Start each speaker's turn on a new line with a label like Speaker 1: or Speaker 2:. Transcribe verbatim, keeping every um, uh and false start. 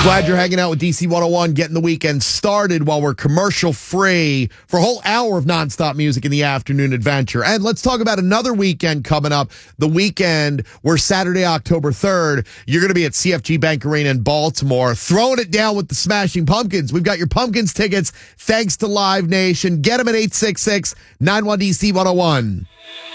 Speaker 1: Glad you're hanging out with D C one oh one, getting the weekend started while we're commercial free for a whole hour of nonstop music in the afternoon adventure. And let's talk about another weekend coming up. The weekend where Saturday, October third, you're going to be at C F G Bank Arena in Baltimore, throwing it down with the Smashing Pumpkins. We've got your Pumpkins tickets thanks to Live Nation. Get them at eight six six, nine one D C one oh one.